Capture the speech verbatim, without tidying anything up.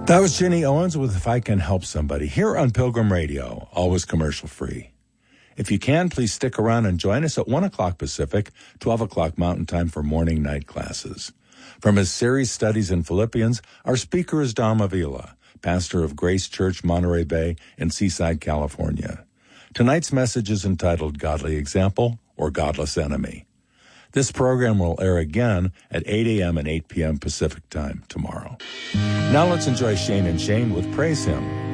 That was Jenny Owens with If I Can Help Somebody, here on Pilgrim Radio, always commercial-free. If you can, please stick around and join us at one o'clock Pacific, twelve o'clock Mountain Time for morning night classes. From his series Studies in Philippians, our speaker is Dom Avila, pastor of Grace Church, Monterey Bay in Seaside, California. Tonight's message is entitled Godly Example or Godless Enemy. This program will air again at eight a.m. and eight p.m. Pacific Time tomorrow. Now let's enjoy Shane and Shane with Praise Him.